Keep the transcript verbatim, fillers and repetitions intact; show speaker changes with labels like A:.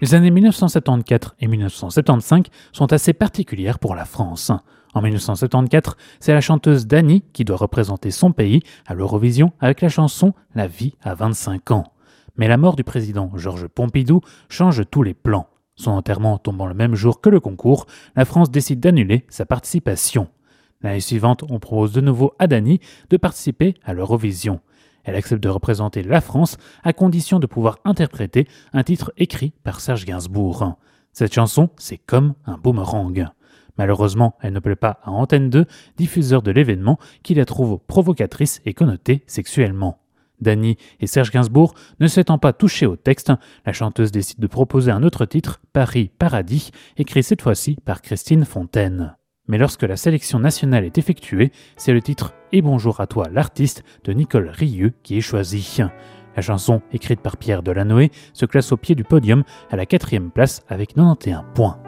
A: Les années mille neuf cent soixante-quatorze et mille neuf cent soixante-quinze sont assez particulières pour la France. En mille neuf cent soixante-quatorze, c'est la chanteuse Dany qui doit représenter son pays à l'Eurovision avec la chanson « La vie à vingt-cinq ans ». Mais la mort du président Georges Pompidou change tous les plans. Son enterrement tombant le même jour que le concours, la France décide d'annuler sa participation. L'année suivante, on propose de nouveau à Dany de participer à l'Eurovision. Elle accepte de représenter la France à condition de pouvoir interpréter un titre écrit par Serge Gainsbourg. Cette chanson, c'est comme un boomerang. Malheureusement, elle ne plaît pas à Antenne deux, diffuseur de l'événement, qui la trouve provocatrice et connotée sexuellement. Dany et Serge Gainsbourg ne s'étant pas touchés au texte, la chanteuse décide de proposer un autre titre, Paris Paradis, écrit cette fois-ci par Christine Fontaine. Mais lorsque la sélection nationale est effectuée, c'est le titre « Et bonjour à toi l'artiste » de Nicole Rieu qui est choisi. La chanson, écrite par Pierre Delanoë, se classe au pied du podium à la quatrième place avec quatre-vingt-onze points.